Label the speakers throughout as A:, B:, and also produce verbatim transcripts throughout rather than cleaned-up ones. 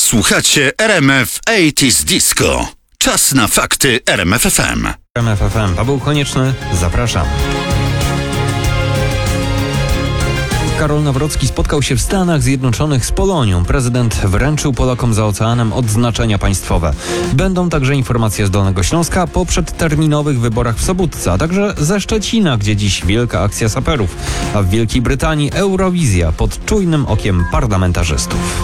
A: Słuchacie R M F osiemdziesiąt Disco. Czas na fakty R M F F M.
B: R M F F M. Paweł Konieczny, zapraszam. Karol Nawrocki spotkał się w Stanach Zjednoczonych z Polonią. Prezydent wręczył Polakom za oceanem odznaczenia państwowe. Będą także informacje z Dolnego Śląska po przedterminowych wyborach w Sobótce, a także ze Szczecina, gdzie dziś wielka akcja saperów, a w Wielkiej Brytanii Eurowizja pod czujnym okiem parlamentarzystów.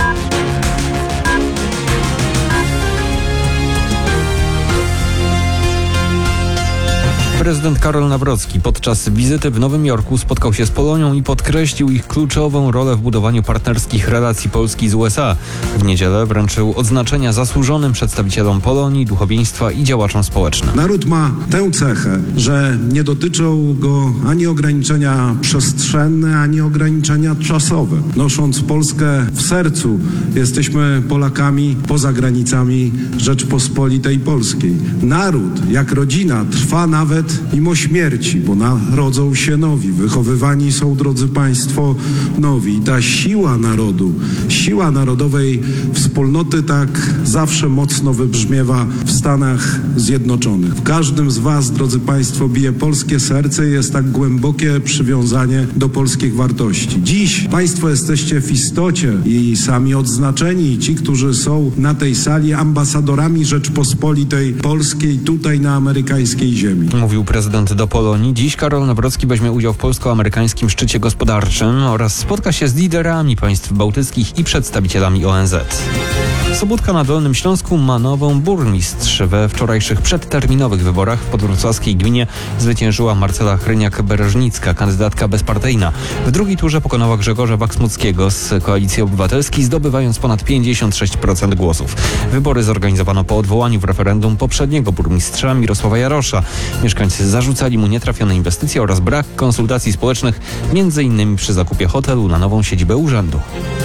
B: Prezydent Karol Nawrocki podczas wizyty w Nowym Jorku spotkał się z Polonią i podkreślił ich kluczową rolę w budowaniu partnerskich relacji Polski z U S A. W niedzielę wręczył odznaczenia zasłużonym przedstawicielom Polonii, duchowieństwa i działaczom społecznym.
C: Naród ma tę cechę, że nie dotyczą go ani ograniczenia przestrzenne, ani ograniczenia czasowe. Nosząc Polskę w sercu, jesteśmy Polakami poza granicami Rzeczpospolitej Polskiej. Naród, jak rodzina, trwa nawet mimo śmierci, bo narodzą się nowi, wychowywani są, drodzy Państwo, nowi. I ta siła narodu, siła narodowej wspólnoty tak zawsze mocno wybrzmiewa w Stanach Zjednoczonych. W każdym z Was, drodzy Państwo, bije polskie serce i jest tak głębokie przywiązanie do polskich wartości. Dziś Państwo jesteście w istocie i sami odznaczeni, i ci, którzy są na tej sali, ambasadorami Rzeczpospolitej Polskiej tutaj na amerykańskiej ziemi.
B: Mówił prezydent do Polonii. Dziś Karol Nawrocki weźmie udział w polsko-amerykańskim szczycie gospodarczym oraz spotka się z liderami państw bałtyckich i przedstawicielami O N Z. Sobótka na Dolnym Śląsku ma nową burmistrz. We wczorajszych przedterminowych wyborach w podwrocławskiej gminie zwyciężyła Marcela Chryniak-Bereżnicka, kandydatka bezpartyjna. W drugiej turze pokonała Grzegorza Baksmuckiego z Koalicji Obywatelskiej, zdobywając ponad pięćdziesiąt sześć procent głosów. Wybory zorganizowano po odwołaniu w referendum poprzedniego burmistrza Mirosława Jarosza. Mieszkańcy zarzucali mu nietrafione inwestycje oraz brak konsultacji społecznych, między innymi przy zakupie hotelu na nową siedzibę urzędu.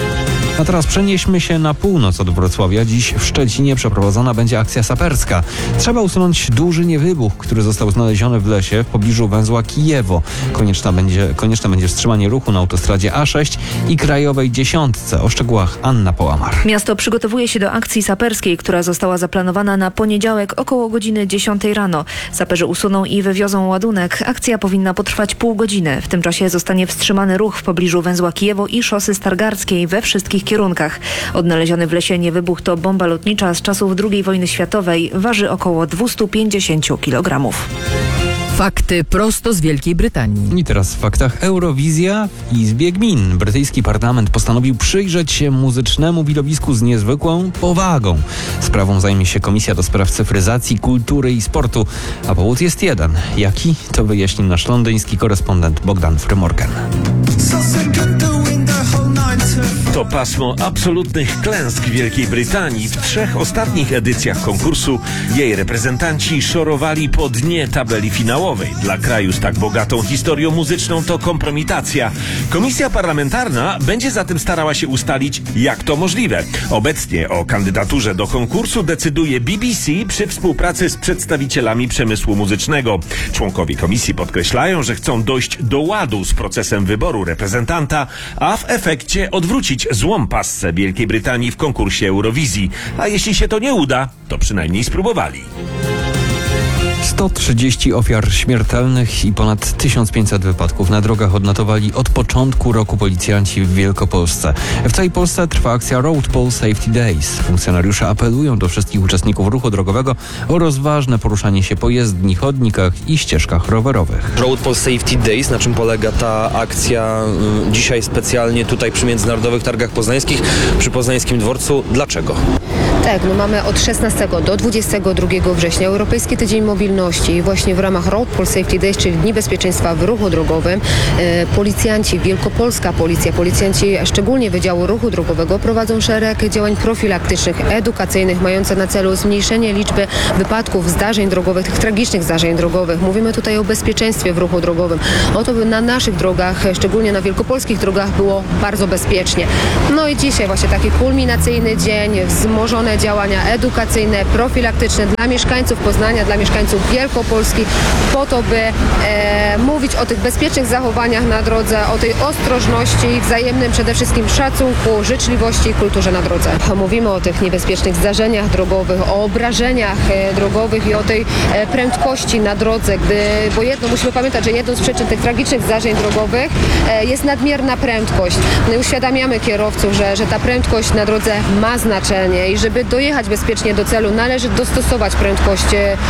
B: A teraz przenieśmy się na północ od Wrocławia. Dziś w Szczecinie przeprowadzona będzie akcja saperska. Trzeba usunąć duży niewybuch, który został znaleziony w lesie w pobliżu węzła Kijewo. Konieczna będzie, konieczne będzie wstrzymanie ruchu na autostradzie A sześć i krajowej dziesiątce. O szczegółach Anna Połamar.
D: Miasto przygotowuje się do akcji saperskiej, która została zaplanowana na poniedziałek około godziny dziesiątej rano. Saperzy usuną i wywiozą ładunek. Akcja powinna potrwać pół godziny. W tym czasie zostanie wstrzymany ruch w pobliżu węzła Kijewo i szosy Stargardzkiej we wszystkich kierunkach. Odnaleziony w lesie niewybuch to bomba lotnicza z czasów drugiej wojny światowej. Waży około dwieście pięćdziesiąt kilogramów.
E: Fakty prosto z Wielkiej Brytanii.
B: I teraz w faktach. Eurowizja w Izbie Gmin. Brytyjski parlament postanowił przyjrzeć się muzycznemu widowisku z niezwykłą powagą. Sprawą zajmie się Komisja do Spraw Cyfryzacji, Kultury i Sportu. A powód jest jeden. Jaki? To wyjaśni nasz londyński korespondent Bogdan Frymorgan.
F: To pasmo absolutnych klęsk Wielkiej Brytanii. W trzech ostatnich edycjach konkursu jej reprezentanci szorowali po dnie tabeli finałowej. Dla kraju z tak bogatą historią muzyczną to kompromitacja. Komisja parlamentarna będzie zatem starała się ustalić, jak to możliwe. Obecnie o kandydaturze do konkursu decyduje B B C przy współpracy z przedstawicielami przemysłu muzycznego. Członkowie komisji podkreślają, że chcą dojść do ładu z procesem wyboru reprezentanta, a w efekcie odwrócić złą passę Wielkiej Brytanii w konkursie Eurowizji. A jeśli się to nie uda, to przynajmniej spróbowali.
B: sto trzydzieści ofiar śmiertelnych i ponad tysiąc pięćset wypadków na drogach odnotowali od początku roku policjanci w Wielkopolsce. W całej Polsce trwa akcja Road Pole Safety Days. Funkcjonariusze apelują do wszystkich uczestników ruchu drogowego o rozważne poruszanie się po jezdni, chodnikach i ścieżkach rowerowych.
G: Road Pole Safety Days, na czym polega ta akcja y, dzisiaj specjalnie tutaj przy Międzynarodowych Targach Poznańskich, przy Poznańskim Dworcu. Dlaczego?
H: Tak, no mamy od szesnastego do dwudziestego drugiego września Europejski Tydzień Mobilności i właśnie w ramach Road Pole Safety Days, czyli Dni Bezpieczeństwa w ruchu drogowym, e, policjanci, Wielkopolska Policja, policjanci szczególnie Wydziału Ruchu Drogowego prowadzą szereg działań profilaktycznych, edukacyjnych, mające na celu zmniejszenie liczby wypadków, zdarzeń drogowych, tych tragicznych zdarzeń drogowych. Mówimy tutaj o bezpieczeństwie w ruchu drogowym. O to, by na naszych drogach, szczególnie na wielkopolskich drogach, było bardzo bezpiecznie. No i dzisiaj właśnie taki kulminacyjny dzień, wzmożone wzmożone działania edukacyjne, profilaktyczne dla mieszkańców Poznania, dla mieszkańców Wielkopolski, po to, by e, mówić o tych bezpiecznych zachowaniach na drodze, o tej ostrożności, wzajemnym przede wszystkim szacunku, życzliwości i kulturze na drodze. Mówimy o tych niebezpiecznych zdarzeniach drogowych, o obrażeniach e, drogowych i o tej e, prędkości na drodze, gdy, bo jedno, musimy pamiętać, że jedną z przyczyn tych tragicznych zdarzeń drogowych e, jest nadmierna prędkość. No i uświadamiamy kierowców, że, że ta prędkość na drodze ma znaczenie i żeby dojechać bezpiecznie do celu, należy dostosować prędkość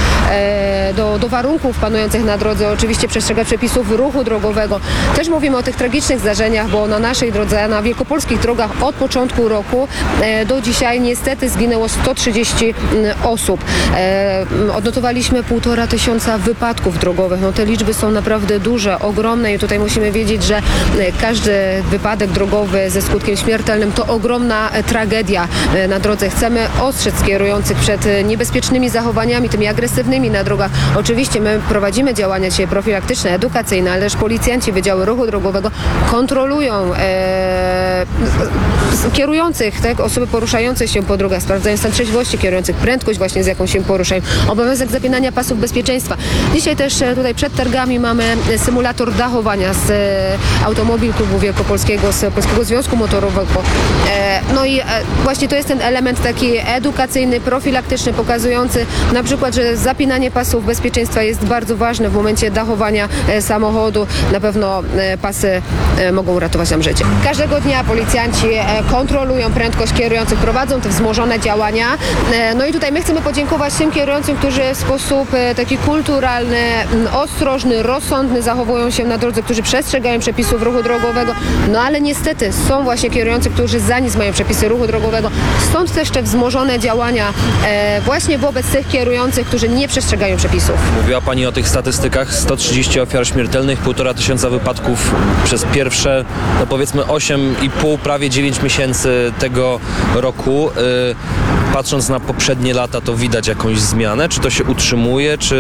H: e, do, do warunków panujących na drodze, oczywiście przestrzegać przepisów ruchu drogowego. Też mówimy o tych tragicznych zdarzeniach, bo na naszej drodze, na wielkopolskich drogach od początku roku e, do dzisiaj niestety zginęło sto trzydzieści osób. E, odnotowaliśmy półtora tysiąca wypadków drogowych. No te liczby są naprawdę duże, ogromne i tutaj musimy wiedzieć, że każdy wypadek drogowy ze skutkiem śmiertelnym to ogromna tragedia na drodze. Chcemy ostrzec kierujących przed niebezpiecznymi zachowaniami, tymi agresywnymi na drogach. Oczywiście my prowadzimy działania dzisiaj profilaktyczne, edukacyjne, ale też policjanci Wydziału Ruchu Drogowego kontrolują e, kierujących, tak, osoby poruszające się po drogach, sprawdzają stan trzeźwości kierujących, prędkość właśnie z jaką się poruszają, obowiązek zapinania pasów bezpieczeństwa. Dzisiaj też tutaj przed targami mamy symulator dachowania z Automobil Klubu Wielkopolskiego, z Polskiego Związku Motorowego. No i właśnie to jest ten element taki edukacyjny, profilaktyczny, pokazujący na przykład, że zapinanie pasów bezpieczeństwa jest bardzo ważne w momencie dachowania samochodu. Na pewno pasy mogą uratować nam życie. Każdego dnia policjanci kontrolują prędkość kierujących, prowadzą te wzmożone działania. No i tutaj my chcemy podziękować tym kierującym, którzy w sposób taki kulturalny, ostrożny, rozsądny zachowują się na drodze, którzy przestrzegają przepisów ruchu drogowego. No ale niestety są właśnie kierujący, którzy za nic mają przepisy ruchu drogowego. Stąd też te wzmożone działania e, właśnie wobec tych kierujących, którzy nie przestrzegają przepisów.
G: Mówiła Pani o tych statystykach. sto trzydzieści ofiar śmiertelnych, półtora tysiąca wypadków przez pierwsze, no powiedzmy osiem i pół, prawie dziewięć miesięcy tego roku. Yy, patrząc na poprzednie lata, to widać jakąś zmianę? Czy to się utrzymuje? Czy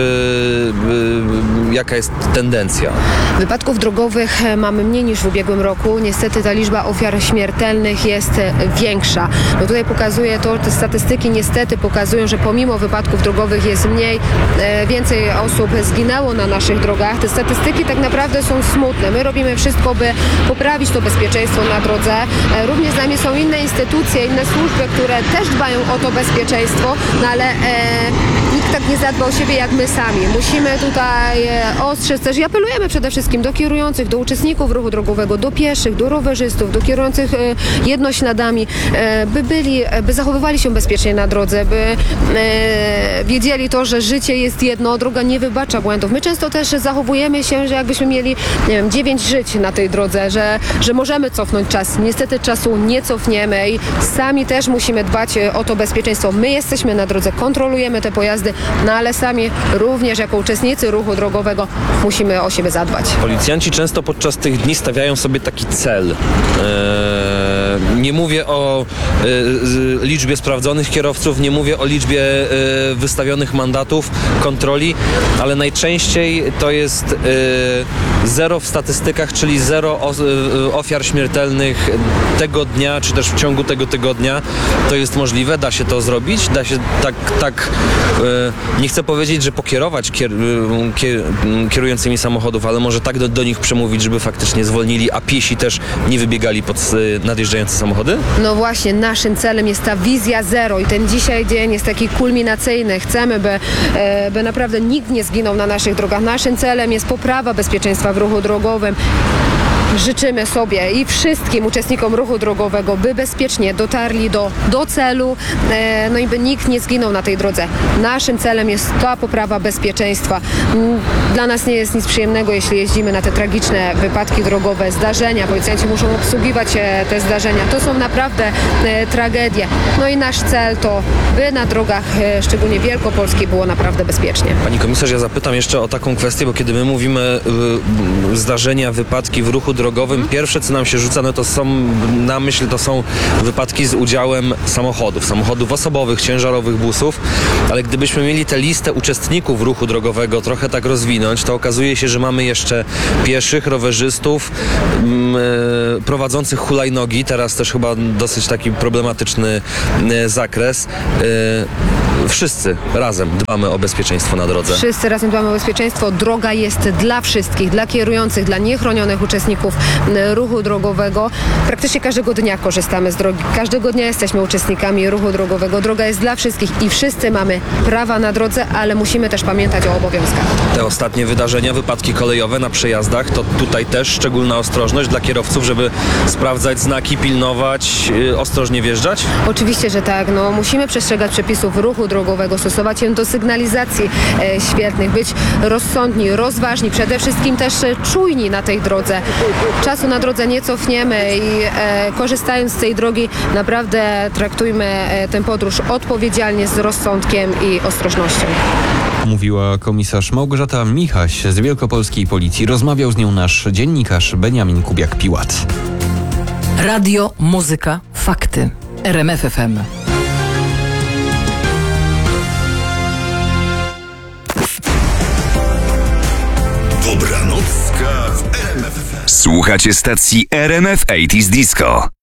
G: yy, jaka jest tendencja?
H: Wypadków drogowych mamy mniej niż w ubiegłym roku. Niestety ta liczba ofiar śmiertelnych jest większa. No tutaj pokazuje to, te statystyki niestety pokazują, że pomimo wypadków drogowych jest mniej, e, więcej osób zginęło na naszych drogach. Te statystyki tak naprawdę są smutne. My robimy wszystko, by poprawić to bezpieczeństwo na drodze. E, również z nami są inne instytucje, inne służby, które też dbają o to bezpieczeństwo, no ale e, nikt tak nie zadba o siebie jak my sami. Musimy tutaj e, ostrzec też i apelujemy przede wszystkim do kierujących, do uczestników ruchu drogowego, do pieszych, do rowerzystów, do kierujących e, jednośladami, e, by byli, by zachowywali się bezpiecznie na drodze, by e, wiedzieli to, że życie jest jedno, droga nie wybacza błędów. My często też zachowujemy się, że jakbyśmy mieli, nie wiem, dziewięć żyć na tej drodze, że, że możemy cofnąć czas. Niestety czasu nie cofniemy i sami też musimy dbać o to bezpieczeństwo. My jesteśmy na drodze, kontrolujemy te pojazdy, no ale sami również jako uczestnicy ruchu drogowego musimy o siebie zadbać.
G: Policjanci często podczas tych dni stawiają sobie taki cel. Eee, nie mówię o e, liczbie sprawdzonych kierowców, nie mówię o liczbie e, wystawionych mandatów, kontroli, ale najczęściej to jest e, zero w statystykach, czyli zero o, e, ofiar śmiertelnych tego dnia, czy też w ciągu tego tygodnia. To jest możliwe, da się to zrobić, da się tak, tak e, nie chcę powiedzieć, że pokierować kier, kier, kierującymi samochodów, ale może tak do, do nich przemówić, żeby faktycznie zwolnili, a piesi też nie wybiegali pod e, nadjeżdżające samochody?
H: No właśnie, naszym celem jest ta wizja zero i ten dzisiaj dzień jest taki kulminacyjny. Chcemy, by, e, by naprawdę nikt nie zginął na naszych drogach. Naszym celem jest poprawa bezpieczeństwa w ruchu drogowym. Życzymy sobie i wszystkim uczestnikom ruchu drogowego, by bezpiecznie dotarli do, do celu, e, no i by nikt nie zginął na tej drodze. Naszym celem jest ta poprawa bezpieczeństwa. Dla nas nie jest nic przyjemnego, jeśli jeździmy na te tragiczne wypadki drogowe, zdarzenia. Policjanci muszą obsługiwać e, te zdarzenia. To są naprawdę e, tragedie. No i nasz cel to, by na drogach, e, szczególnie wielkopolskiej, było naprawdę bezpiecznie.
G: Pani komisarz, ja zapytam jeszcze o taką kwestię, bo kiedy my mówimy y, zdarzenia, wypadki w ruchu drogowym, drogowym pierwsze, co nam się rzuca, no to są na myśl, to są wypadki z udziałem samochodów, samochodów osobowych, ciężarowych, busów, ale gdybyśmy mieli tę listę uczestników ruchu drogowego trochę tak rozwinąć, to okazuje się, że mamy jeszcze pieszych, rowerzystów, m, e, prowadzących hulajnogi, teraz też chyba dosyć taki problematyczny e, zakres. E, Wszyscy razem dbamy o bezpieczeństwo na drodze.
H: Wszyscy razem dbamy o bezpieczeństwo. Droga jest dla wszystkich, dla kierujących, dla niechronionych uczestników m, ruchu drogowego. Praktycznie każdego dnia korzystamy z drogi. Każdego dnia jesteśmy uczestnikami ruchu drogowego. Droga jest dla wszystkich i wszyscy mamy prawa na drodze, ale musimy też pamiętać o obowiązkach.
G: Te ostatnie wydarzenia, wypadki kolejowe na przejazdach, to tutaj też szczególna ostrożność dla kierowców, żeby sprawdzać znaki, pilnować, yy, ostrożnie wjeżdżać?
H: Oczywiście, że tak. No, musimy przestrzegać przepisów ruchu drogowego, stosować się do sygnalizacji e, świetnych, być rozsądni, rozważni, przede wszystkim też e, czujni na tej drodze. Czasu na drodze nie cofniemy i e, korzystając z tej drogi naprawdę traktujmy e, tę podróż odpowiedzialnie, z rozsądkiem i ostrożnością.
B: Mówiła komisarz Małgorzata Michaś z Wielkopolskiej Policji. Rozmawiał z nią nasz dziennikarz Beniamin Kubiak-Piłat.
E: Radio, muzyka, fakty. R M F F M.
A: Dobranocka w R M F F M.
I: Słuchacie stacji R M F osiemdziesiąt Disco.